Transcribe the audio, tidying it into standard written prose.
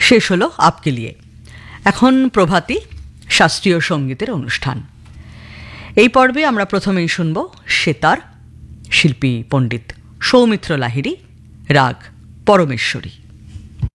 শেষ হলো আপকে লিয়ে। এখন প্রভাতী শাস্ত্রীয় সঙ্গীতের অনুষ্ঠান। এই পর্বে আমরা প্রথমেই শুনব সেতার, শিল্পী পণ্ডিত সৌমিত্র লাহিড়ী, রাগ পরমেশ্বরী।